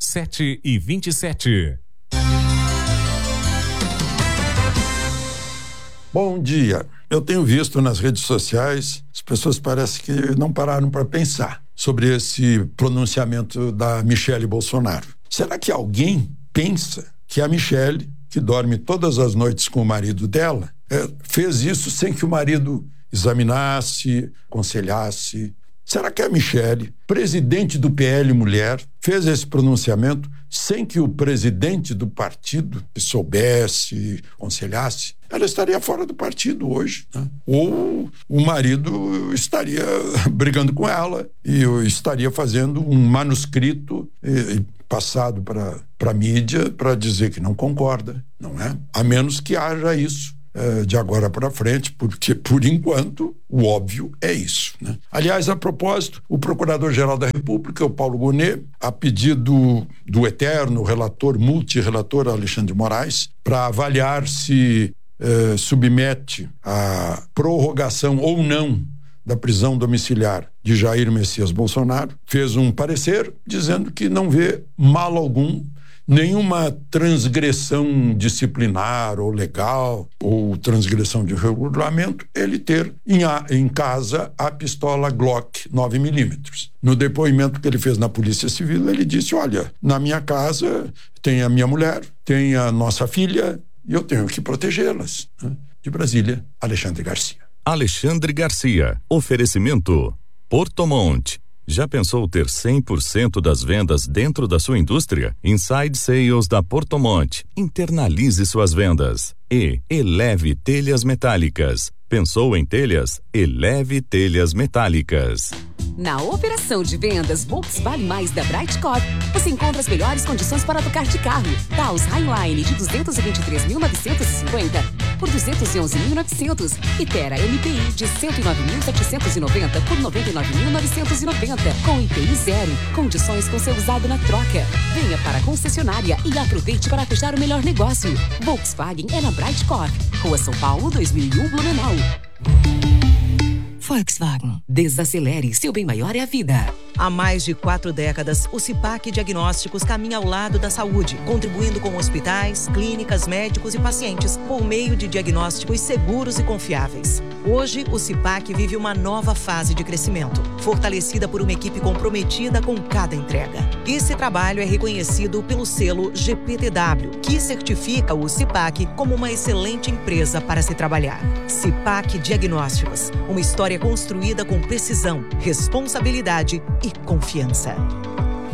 7h27. Bom dia. Eu tenho visto nas redes sociais, as pessoas parecem que não pararam para pensar sobre esse pronunciamento da Michele Bolsonaro. Será que alguém pensa que a Michele, que dorme todas as noites com o marido dela, fez isso sem que o marido examinasse, aconselhasse? Será que a Michele, presidente do PL Mulher, fez esse pronunciamento sem que o presidente do partido soubesse, aconselhasse? Ela estaria fora do partido hoje, né? Ou o marido estaria brigando com ela e estaria fazendo um manuscrito passado para a mídia para dizer que não concorda, não é? A menos que haja isso de agora para frente, porque, por enquanto, o óbvio é isso, né? Aliás, a propósito, o Procurador-Geral da República, o Paulo Gonet, a pedido do eterno multirrelator Alexandre de Moraes, para avaliar se submete à prorrogação ou não da prisão domiciliar de Jair Messias Bolsonaro, fez um parecer dizendo que não vê mal algum, nenhuma transgressão disciplinar ou legal ou transgressão de regulamento, ele ter em casa a pistola Glock 9mm. No depoimento que ele fez na Polícia Civil, ele disse: olha, na minha casa tem a minha mulher, tem a nossa filha e eu tenho que protegê-las. De Brasília, Alexandre Garcia. Alexandre Garcia. Oferecimento Portomont. Já pensou ter 100% das vendas dentro da sua indústria? Inside Sales da Portomont. Internalize suas vendas. E Eleve Telhas Metálicas. Pensou em telhas? Eleve Telhas Metálicas. Na operação de vendas Volkswagen Mais da Brightcop, você encontra as melhores condições para trocar de carro. Taos Highline de 223.950 por 211.900 e Tera MPI de 109.790 por 99.990 com IPI zero. Condições com seu usado na troca. Venha para a concessionária e aproveite para fechar o melhor negócio. Volkswagen é na Brightcop, Rua São Paulo, 2001, Blumenau. Volkswagen. Desacelere, seu bem maior é a vida. Há mais de 4 décadas, o CIPAC Diagnósticos caminha ao lado da saúde, contribuindo com hospitais, clínicas, médicos e pacientes por meio de diagnósticos seguros e confiáveis. Hoje, o CIPAC vive uma nova fase de crescimento, fortalecida por uma equipe comprometida com cada entrega. Esse trabalho é reconhecido pelo selo GPTW, que certifica o CIPAC como uma excelente empresa para se trabalhar. CIPAC Diagnósticos, uma história construída com precisão, responsabilidade e confiança.